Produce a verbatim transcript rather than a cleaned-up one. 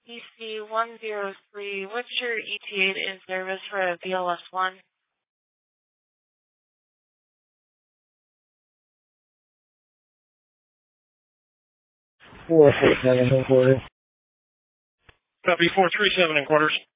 B C one zero three, what's your E T eight in service for a V L S one? four four seven and quarters. Copy four three seven and quarters.